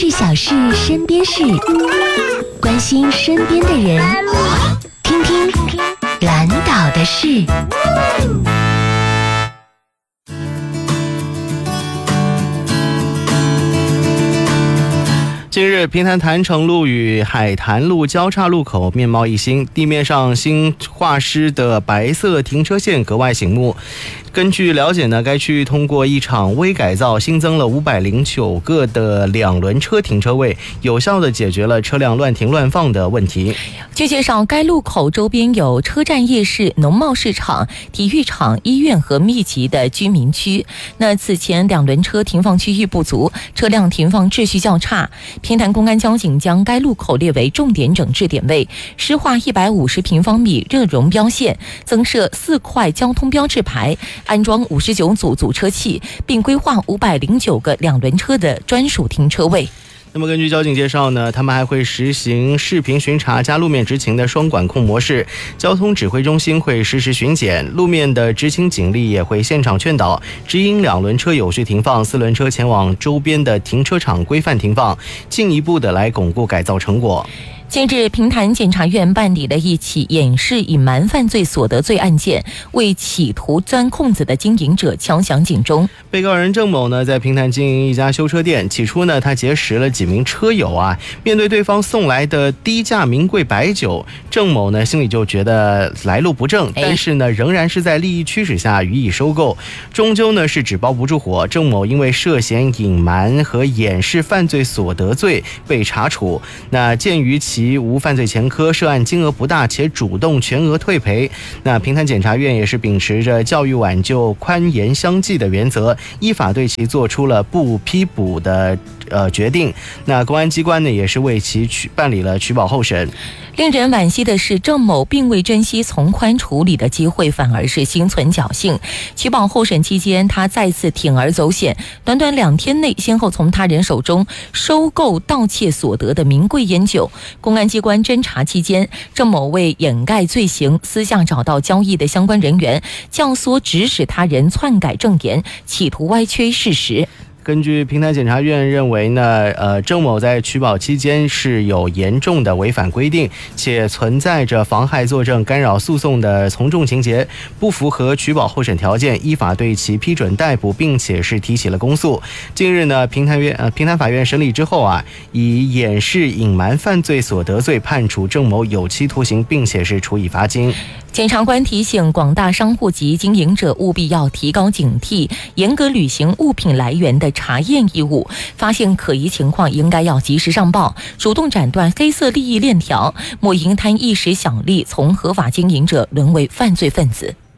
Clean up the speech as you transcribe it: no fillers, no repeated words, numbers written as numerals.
是小事身边事，关心身边的人，听听蓝岛的事。 近日，平潭潭城路与海潭路交叉路口面貌一新，地面上新画施的白色停车线格外醒目。根据了解呢，该区域通过一场微改造，新增了509个的2轮车停车位，有效地解决了车辆乱停乱放的问题。 据介绍，该路口周边有车站夜市、农贸市场、体育场、医院和密集的居民区。那此前2轮车停放区域不足，车辆停放秩序较差。平潭公安交警将该路口列为重点整治点位，施划150平方米热熔标线，增设4块交通标志牌，安装59组阻车器，并规划509个2轮车的专属停车位。 那么根据交警介绍呢，他们还会实行视频巡查加路面执勤的双管控模式，交通指挥中心会实时巡检，路面的执勤警力也会现场劝导，指引2轮车有序停放，4轮车前往周边的停车场规范停放，进一步的来巩固改造成果。 近日，平潭检察院办理了一起掩饰隐瞒犯罪所得罪案件，为企图钻空子的经营者敲响警钟。 被告人郑某呢，在平潭经营一家修车店，起初呢，他结识了几名车友啊，面对对方送来的低价名贵白酒，郑某呢心里就觉得来路不正，但是呢，仍然是在利益驱使下予以收购，终究呢是纸包不住火。郑某因为涉嫌隐瞒和掩饰犯罪所得罪被查处。那鉴于其无犯罪前科，涉案金额不大，且主动全额退赔。那平潭检察院也是秉持着教育挽救、宽严相济的原则，依法对其做出了不批捕的决定。那公安机关呢，也是为其办理了取保候审。 令人惋惜的是，郑某并未珍惜从宽处理的机会，反而是心存侥幸。取保候审期间，他再次铤而走险，短短2天内，先后从他人手中收购盗窃所得的名贵烟酒。公安机关侦查期间，郑某为掩盖罪行，私下找到交易的相关人员，教唆指使他人篡改证言，企图歪曲事实。 根据平潭检察院认为呢，郑某在取保期间是有严重的违反规定，且存在着妨害作证、干扰诉讼的从重情节，不符合取保候审条件，依法对其批准逮捕，并且是提起了公诉。近日呢，平潭法院审理之后啊，以掩饰隐瞒犯罪所得罪判处郑某有期徒刑，并且是处以罚金。 检察官提醒广大商户及经营者务必要提高警惕，严格履行物品来源的查验义务，发现可疑情况应该要及时上报，主动斩断黑色利益链条，莫因贪一时小利从合法经营者沦为犯罪分子。